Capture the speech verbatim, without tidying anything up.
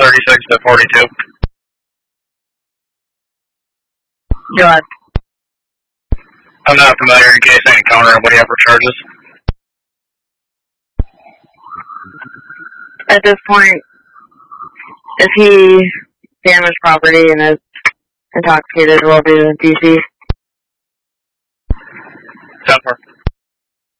thirty-six to forty-two. Go ahead. I'm not familiar in case I encounter anybody ever charges. At this point, if he damaged property and is intoxicated, we'll do D C. ten four.